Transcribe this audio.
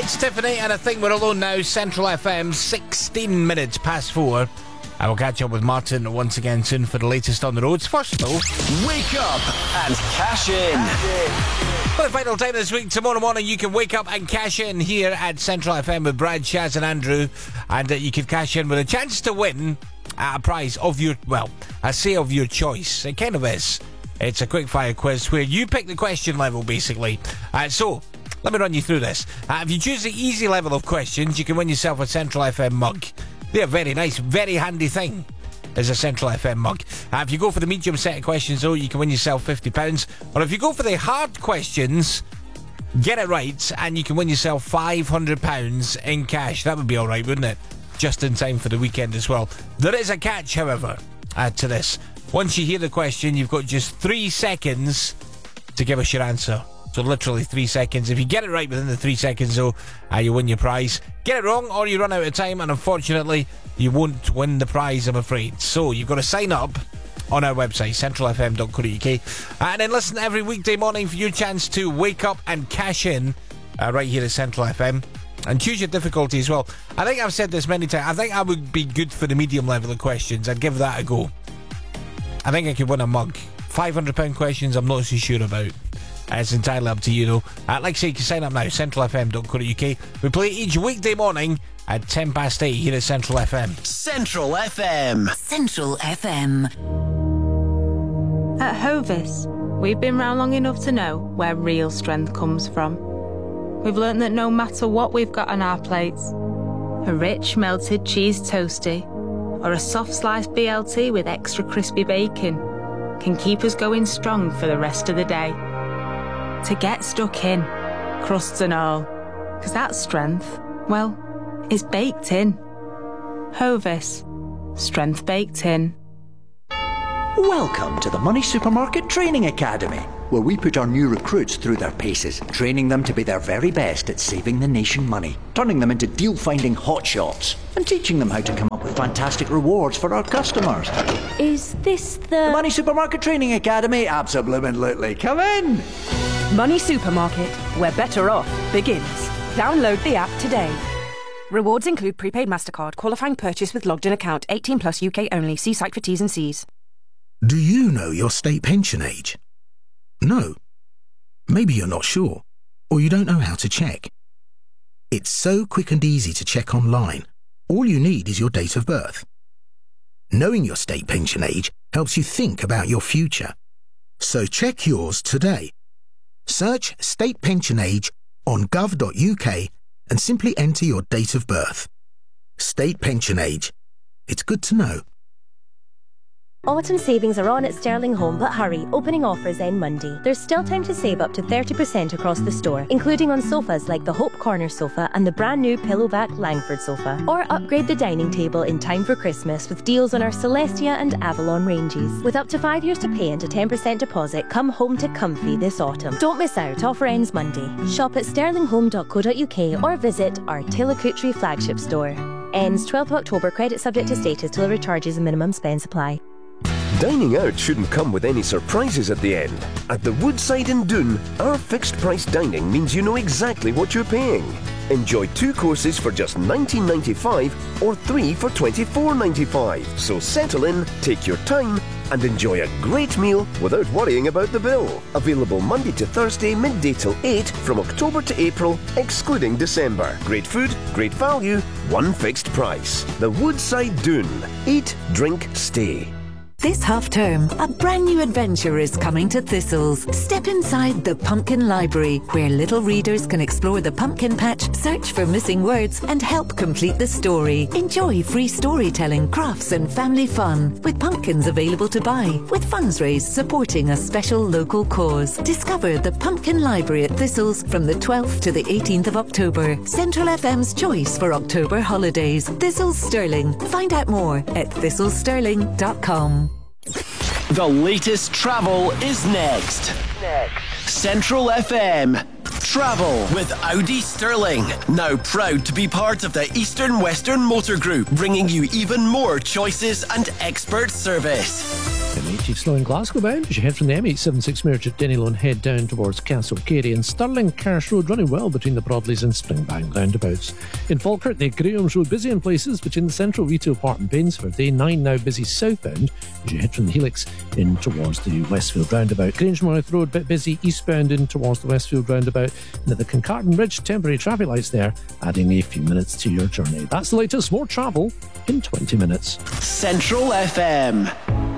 It's Tiffany, and I think we're alone now. Central FM, 16 minutes past 4. I will catch up with Martin once again soon for the latest on the roads. First, though, wake up and cash in. For the final time this week, tomorrow morning, you can wake up and cash in here at Central FM with Brad, Shaz and Andrew. And you can cash in with a chance to win a prize of your, well, I say of your choice. It kind of is. It's a quick fire quiz where you pick the question level, basically. So, let me run you through this. If you choose the easy level of questions, you can win yourself a Central FM mug. They're a very nice, very handy thing as a Central FM mug. If you go for the medium set of questions, though, you can win yourself £50. Or if you go for the hard questions, get it right, and you can win yourself £500 in cash. That would be alright, wouldn't it? Just in time for the weekend as well. There is a catch, however, to this. Once you hear the question, you've got just 3 seconds to give us your answer. So literally 3 seconds. If you get it right within the 3 seconds, though, you win your prize. Get it wrong or you run out of time, and unfortunately, you won't win the prize, I'm afraid. So you've got to sign up on our website, centralfm.co.uk, and then listen every weekday morning for your chance to wake up and cash in right here at Central FM. And choose your difficulty as well. I think I've said this many times. I think I would be good for the medium level of questions. I'd give that a go. I think I could win a mug. £500 questions, I'm not so sure about. It's entirely up to you, though. Like I say, you can sign up now, centralfm.co.uk. We play each weekday morning at 10 past 8 here at Central FM. Central FM. Central FM. At Hovis, we've been round long enough to know where real strength comes from. We've learnt that no matter what we've got on our plates, a rich melted cheese toastie or a soft sliced BLT with extra crispy bacon can keep us going strong for the rest of the day. To get stuck in, crusts and all, because that strength, well, is baked in. Hovis, strength baked in. Welcome to the Money Supermarket Training Academy, where we put our new recruits through their paces, training them to be their very best at saving the nation money, turning them into deal-finding hotshots, and teaching them how to come up with fantastic rewards for our customers. Is this The Money Supermarket Training Academy? Absolutely. Come in! Money Supermarket, where better off begins. Download the app today. Rewards include prepaid MasterCard, qualifying purchase with logged in account, 18 plus UK only. See site for T's and C's. Do you know your state pension age? No. Maybe you're not sure, or you don't know how to check. It's so quick and easy to check online. All you need is your date of birth. Knowing your state pension age helps you think about your future. So check yours today. Search state pension age on gov.uk and simply enter your date of birth. State pension age. It's good to know. Autumn savings are on at Sterling Home, but hurry, opening offers end Monday. There's still time to save up to 30% across the store, including on sofas like the Hope Corner sofa and the brand new Pillowback Langford sofa. Or upgrade the dining table in time for Christmas with deals on our Celestia and Avalon ranges. With up to 5 years to pay and a 10% deposit, come home to comfy this autumn. Don't miss out, offer ends Monday. Shop at sterlinghome.co.uk or visit our Tillicootree flagship store. Ends 12th of October, credit subject to status, delivery charges and minimum spend supply. Dining out shouldn't come with any surprises at the end. At the Woodside in Doon, our fixed price dining means you know exactly what you're paying. Enjoy 2 courses for just $19.95 or 3 for $24.95. So settle in, take your time and enjoy a great meal without worrying about the bill. Available Monday to Thursday, midday till 8 from October to April, excluding December. Great food, great value, one fixed price. The Woodside Doon. Eat, drink, stay. This half-term, a brand new adventure is coming to Thistles. Step inside the Pumpkin Library, where little readers can explore the pumpkin patch, search for missing words, and help complete the story. Enjoy free storytelling, crafts, and family fun, with pumpkins available to buy, with funds raised supporting a special local cause. Discover the Pumpkin Library at Thistles from the 12th to the 18th of October. Central FM's choice for October holidays. Thistles Stirling. Find out more at thistlestirling.com. The latest travel is next. Central FM. Travel with Audi Sterling. Now proud to be part of the Eastern Western Motor Group, bringing you even more choices and expert service. To meet Keep slowing Glasgow bound as you head from the M876 merge at Denilone, head down towards Castle Cary, and Stirling Carse Road running well between the Broadleys and Springbank roundabouts. In Falkirk, the Graham's Road busy in places between the Central Retail Park and Bainsford. The A9 now busy southbound as you head from the Helix in towards the Westfield roundabout. Grangemouth Road bit busy eastbound in towards the Westfield roundabout, and at the Kincardine Bridge temporary traffic lights there, adding a few minutes to your journey. That's the latest. More travel in 20 minutes. Central FM.